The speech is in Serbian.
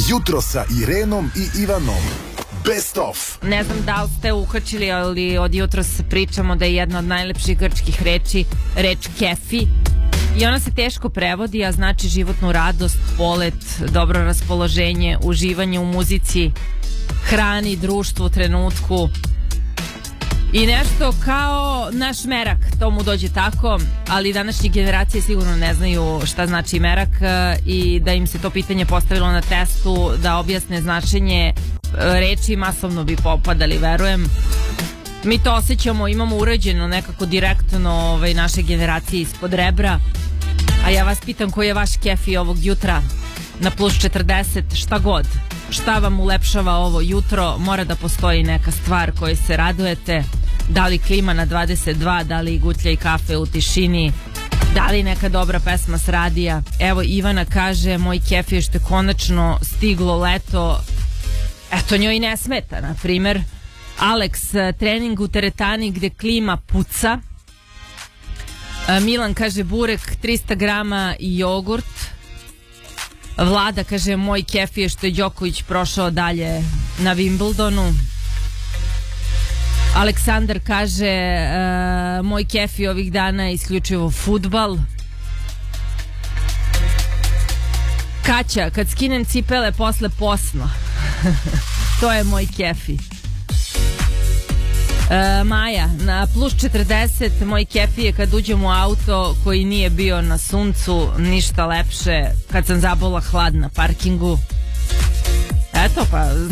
Jutro sa Irenom i Ivanom. Best of. Ne znam da li ste uhvaćili, ali od jutros pričamo da je jedna od najlepših grčkih reči reč kefi. I ona se teško prevodi, a znači životnu radost, polet, dobro raspoloženje, uživanje u muzici, hrani, društvu, trenutku. I nešto kao naš merak, to mu dođe tako, ali današnje generacije sigurno ne znaju šta znači merak i da im se to pitanje postavilo na testu da objasne značenje reči masovno bi popadali, verujem. Mi to osjećamo, imamo uređeno nekako direktno naše generacije ispod rebra. A ja vas pitam koji je vaš kefi ovog jutra na plus 40, šta god. Šta vam ulepšava ovo jutro, mora da postoji neka stvar kojoj se radujete. Da li klima na 22, da li gutlja i kafe u tišini, da li neka dobra pesma s radija. Evo Ivana kaže, moj kefi je što je konačno stiglo leto. Eto, njoj ne smeta, na primer. Alex, trening u teretani gde klima puca. Milan kaže burek 300 grama i jogurt. Vlada kaže moj kefi je što je Đoković prošao dalje na Wimbledonu. Aleksandar kaže moj kefi ovih dana je isključivo fudbal. Kaća, kad skinem cipele posle posno. To je moj kefi. Maja, na plus 40 moj kefi je kad uđem u auto koji nije bio na suncu, ništa lepše kad sam zabola hlad na parkingu. Eto pa